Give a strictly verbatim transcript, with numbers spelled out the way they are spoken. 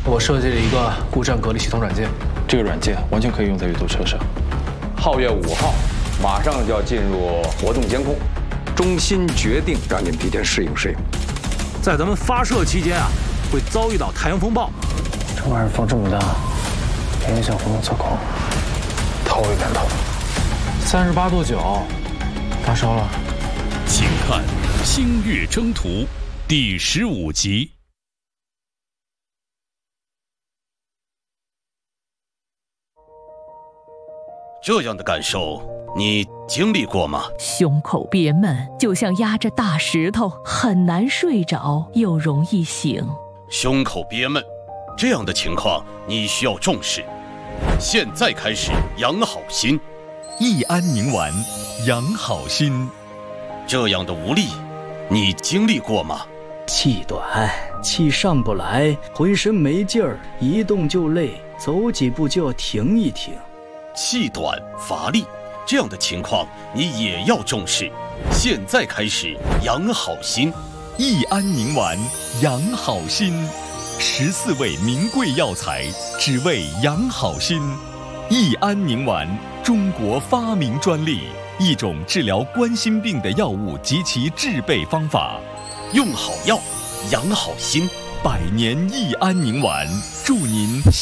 我设计了一个故障隔离系统软件， 这个软件完全可以用在阅读车上。 皓月五号马上就要进入活动监控，中心决定让你们提前适应适应。 在咱们发射期间啊，会遭遇到太阳风暴。 这玩意儿风这么大，影响活动测控，头一点头。三十八度九，发烧了。 请看《星月征途》第十五集。 这样的感受，你经历过吗？ 胸口憋闷，就像压着大石头，很难睡着，又容易醒。 胸口憋闷，这样的情况你需要重视。现在开始养好心。 益安宁丸，养好心。 这样的无力，你经历过吗？ 气短，气上不来，浑身没劲儿，一动就累，走几步就要停一停。 气短乏力，这样的情况你也要重视。现在开始养好心。 益安宁丸，养好心。十四味名贵药材，只为养好心。益安宁丸，中国发明专利，一种治疗冠心病的药物及其制备方法。 用好药，养好心。 百年益安宁丸，祝您